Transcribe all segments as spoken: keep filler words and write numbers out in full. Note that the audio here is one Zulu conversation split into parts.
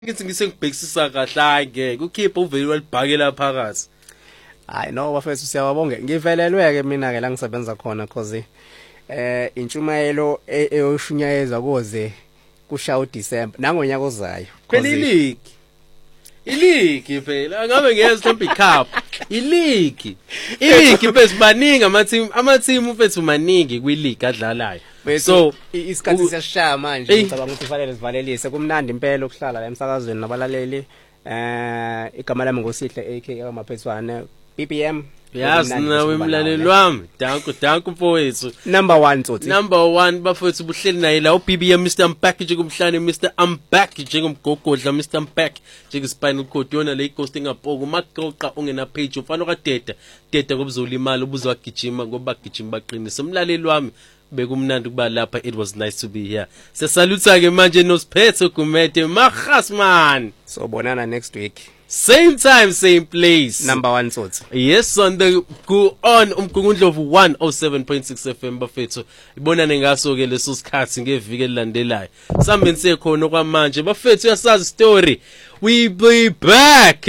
ngithi ngisengibhekisisa kahle hayi ke ukhipha uveli walibhakela phakathi. Hayi no bafethu siyababonga. Ngivelelwe ke mina ke la ngisebenza khona cause eh intshumayelo eyoshunyayezwa koze kusha uDecember nangonyaka ozayo. Phela iligi. Iligi phela ngabe ngiyeza mhlawumbe icup. Iligi. Iligi bese baningi ama team ama team ufethu maningi kwiligi adlalayo. So isikhathi siyashaya manje ngicabanga ukuthi kufanele sivalelise kumnandi impela ukuhlala la emsakazweni nabalaleli eh igama lami ngosihle aka amaphetswane B B M. Yazi nawe emlaleli wami danku danku mfowethu number one Tsotsi number one bafowethu buhleli naye la u B B M Mister Mpack njengomhlane Mister Mpack njengomgogodla Mister Mpack njengespinal cord yona le ighost engaphoka uMaqoqa ungena page ufana kadeda deda ngobuzolimala ubuzwagijima ngoba gijima baqinisa umlaleli wami bekumnandi kuba lapha. It was nice to be here. Sesalutha ke manje noSiphetho Gumede Makhasman. So bonana next week. Same time, same place. Number one Tsotsi. Yes, on the go on umgungundlovu one oh seven point six F M bafethu. Ibonane ngaso ke leso sikhathi ngeviki elilandelayo. Sambe ngisekhona kwamanje bafethu yasazi story. We be back.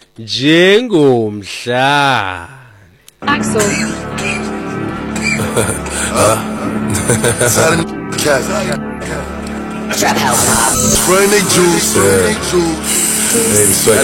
Njengomhla. Axel. Trap house. Spraying they juice. Baby sweat.